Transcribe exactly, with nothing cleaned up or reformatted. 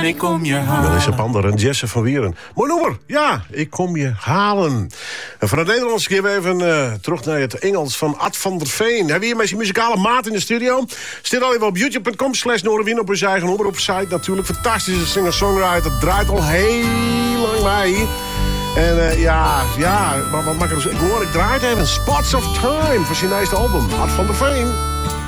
en ik kom je halen. Melissa Pander en Jesse van Wieren. Mooi nummer. Ja, ik kom je halen. En van het Nederlands keer we even uh, terug naar het Engels van Ad van der Veen. Hebben we hier met zijn muzikale maat in de studio. Zit al even op youtube punt com slash Noorderwind op zijn eigen omroepsite natuurlijk. Fantastische singer-songwriter. Draait al heel lang mee. En uh, ja, ja, maar wat makkelijk. Ik hoor, ik draai even Spots of Time voor zijn eerste album. Ad van der Veen.